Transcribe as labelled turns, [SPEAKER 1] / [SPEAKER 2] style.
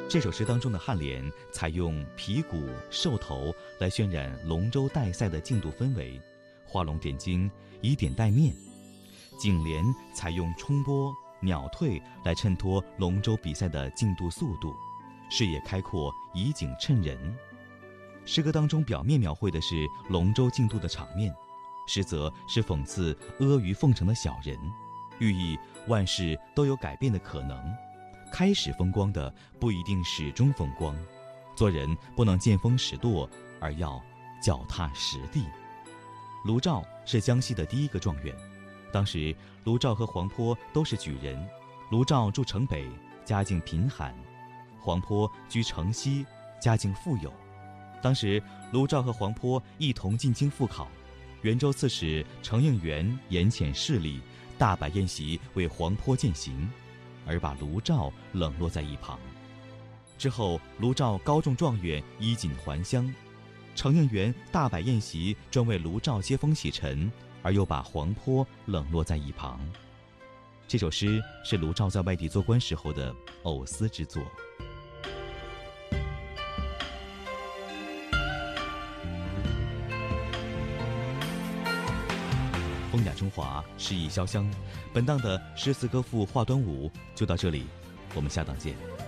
[SPEAKER 1] 这首诗当中的颔联采用皮鼓、兽头来渲染龙舟带赛的竞渡氛围，画龙点睛，以点带面；颈联采用冲波、鸟退来衬托龙舟比赛的竞渡速度，视野开阔，以景衬人。诗歌当中表面描绘的是龙舟竞渡的场面，实则是讽刺阿谀奉承的小人，寓意万事都有改变的可能，开始风光的不一定始终风光，做人不能见风使舵，而要脚踏实地。卢照是江西的第一个状元，当时卢照和黄坡都是举人，卢照住城北，家境贫寒；黄坡居城西，家境富有。当时卢照和黄坡一同进京赴考，元州刺史程应元严遣势力，大摆宴席为黄坡饯行，而把卢照冷落在一旁。之后卢照高中状元，衣锦还乡，程应元大摆宴席专为卢照接风洗尘，而又把黄坡冷落在一旁。这首诗是卢照在外地做官时候的偶思之作。风雅中华，诗意潇湘。本档的诗词歌赋话端午就到这里，我们下档见。